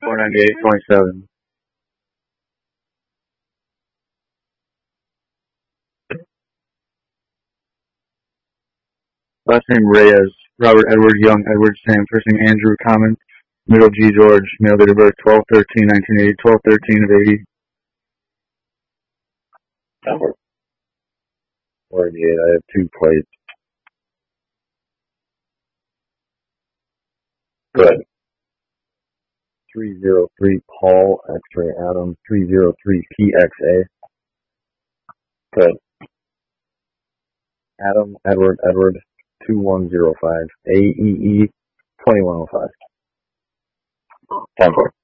498.27. Last name Reyes. Robert Edward Young Edward Sam. First name Andrew Common. Middle G George. Male date of birth 12/13/1980. 12/13 of 80. 48. I have 2 plates. Good. 303 Paul X-ray Adam. 303 PXA. Good. Adam Edward 2105 AEE 2105. 10-4.